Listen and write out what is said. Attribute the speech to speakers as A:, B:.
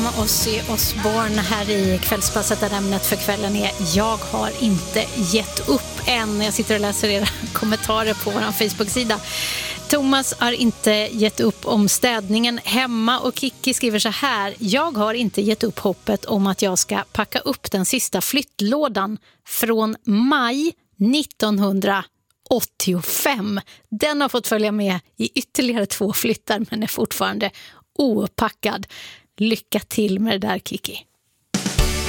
A: om Ozzy Osbourne här i kvällspasset, där ämnet för kvällen är jag har inte gett upp än. Jag sitter och läser era kommentarer på vår Facebook-sida. Thomas har inte gett upp om städningen hemma och Kiki skriver så här: jag har inte gett upp hoppet om att jag ska packa upp den sista flyttlådan från maj 1985. Den har fått följa med i ytterligare 2 flyttar men är fortfarande opackad. Lycka till med det där, Kiki.